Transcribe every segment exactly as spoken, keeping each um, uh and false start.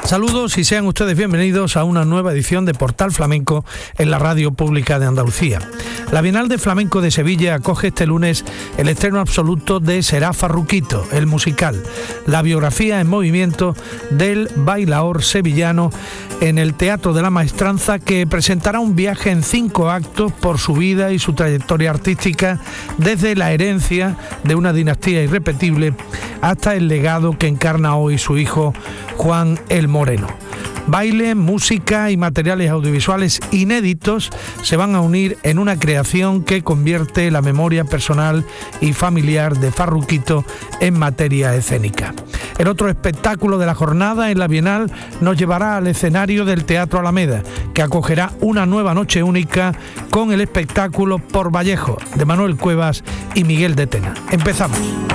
Saludos y sean ustedes bienvenidos a una nueva edición de Portal Flamenco en la Radio Pública de Andalucía. La Bienal de Flamenco de Sevilla acoge este lunes el estreno absoluto de Será Farruquito, el musical, la biografía en movimiento del bailaor sevillano en el Teatro de la Maestranza, que presentará un viaje en cinco actos por su vida y su trayectoria artística, desde la herencia de una dinastía irrepetible hasta el legado que encarna hoy su hijo Juan el Moreno. Baile, música y materiales audiovisuales inéditos se van a unir en una creación que convierte la memoria personal y familiar de Farruquito en materia escénica. El otro espectáculo de la jornada en la Bienal nos llevará al escenario del Teatro Alameda, que acogerá una nueva noche única con el espectáculo Por Vallejo, de Manuel Cuevas y Miguel de Tena. Empezamos.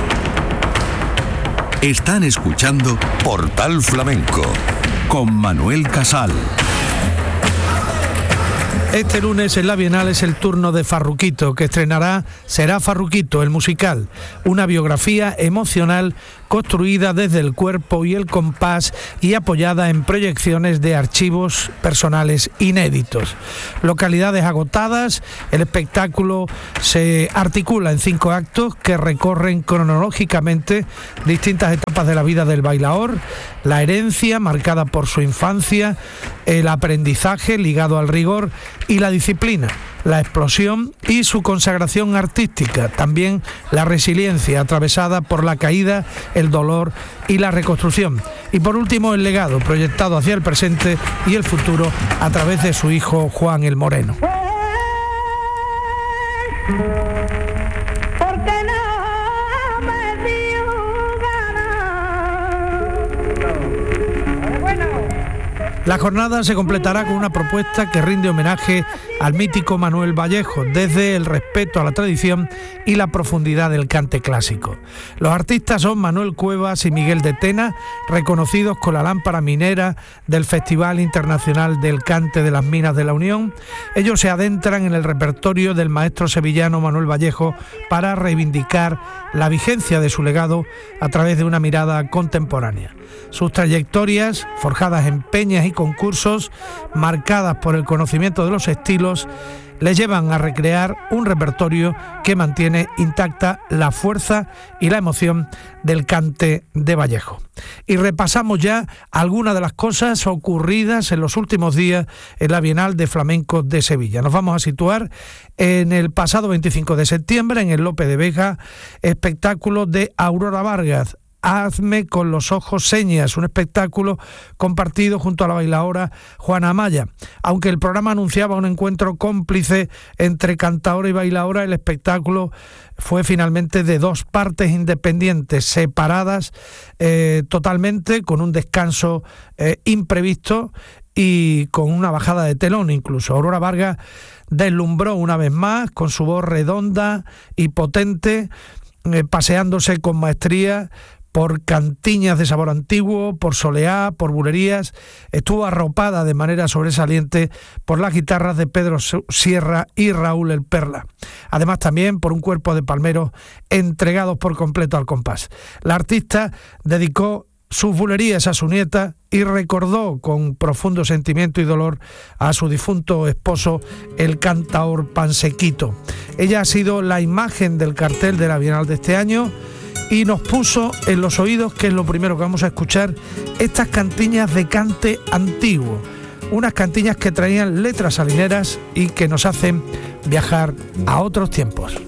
Están escuchando Portal Flamenco con Manuel Casal. Este lunes en la Bienal es el turno de Farruquito, que estrenará Será Farruquito, el musical, una biografía emocional construida desde el cuerpo y el compás y apoyada en proyecciones de archivos personales inéditos. Localidades agotadas, el espectáculo se articula en cinco actos que recorren cronológicamente distintas etapas de la vida del bailaor, la herencia marcada por su infancia, el aprendizaje ligado al rigor y la disciplina, la explosión y su consagración artística, también la resiliencia atravesada por la caída, el dolor y la reconstrucción. Y por último, el legado proyectado hacia el presente y el futuro a través de su hijo Juan el Moreno. La jornada se completará con una propuesta que rinde homenaje al mítico Manuel Vallejo, desde el respeto a la tradición y la profundidad del cante clásico. Los artistas son Manuel Cuevas y Miguel de Tena, reconocidos con la lámpara minera del Festival Internacional del Cante de las Minas de la Unión. Ellos se adentran en el repertorio del maestro sevillano Manuel Vallejo para reivindicar la vigencia de su legado a través de una mirada contemporánea. Sus trayectorias, forjadas en peñas y concursos, marcadas por el conocimiento de los estilos, les llevan a recrear un repertorio que mantiene intacta la fuerza y la emoción del cante de Vallejo. Y repasamos ya algunas de las cosas ocurridas en los últimos días en la Bienal de Flamenco de Sevilla. Nos vamos a situar en el pasado veinticinco de septiembre en el Lope de Vega, espectáculo de Aurora Vargas, Hazme con los ojos señas, un espectáculo compartido junto a la bailaora Juana Amaya. Aunque el programa anunciaba un encuentro cómplice entre cantaora y bailaora, el espectáculo fue finalmente de dos partes independientes, separadas eh, totalmente, con un descanso eh, imprevisto y con una bajada de telón incluso. Aurora Vargas deslumbró una vez más con su voz redonda y potente, eh, paseándose con maestría por cantiñas de sabor antiguo, por soleá, por bulerías. Estuvo arropada de manera sobresaliente por las guitarras de Pedro Sierra y Raúl El Perla. Además también por un cuerpo de palmeros entregados por completo al compás. La artista dedicó sus bulerías a su nieta y recordó con profundo sentimiento y dolor a su difunto esposo, el cantaor Pansequito. Ella ha sido la imagen del cartel de la Bienal de este año y nos puso en los oídos, que es lo primero que vamos a escuchar, estas cantiñas de cante antiguo, unas cantiñas que traían letras salineras y que nos hacen viajar a otros tiempos.